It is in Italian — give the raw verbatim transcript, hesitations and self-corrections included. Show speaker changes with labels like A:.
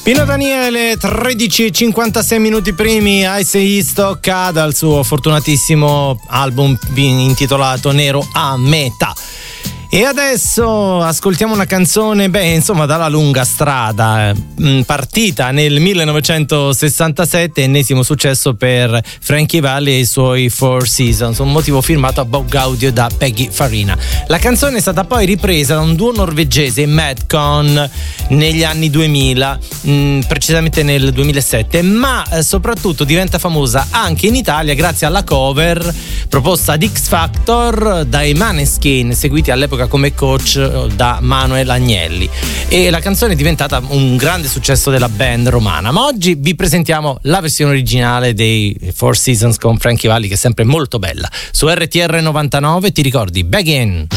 A: Pino Daniele, tredici e cinquantasei minuti primi, Ice Stock dal suo fortunatissimo album intitolato Nero a metà. E adesso ascoltiamo una canzone, beh, insomma, dalla lunga strada, mh, partita nel millenovecentosessantasette, ennesimo successo per Frankie Valli e i suoi Four Seasons, un motivo firmato a Bob Gaudio da Peggy Farina. La canzone è stata poi ripresa da un duo norvegese, Madcon, negli anni duemila, mh, precisamente nel duemilasette, ma eh, soprattutto diventa famosa anche in Italia grazie alla cover proposta ad X Factor dai Maneskin, seguiti all'epoca come coach da Manuel Agnelli, e la canzone è diventata un grande successo della band romana. Ma oggi vi presentiamo la versione originale dei Four Seasons con Frankie Valli, che è sempre molto bella. Su R T R novantanove, ti ricordi Begin?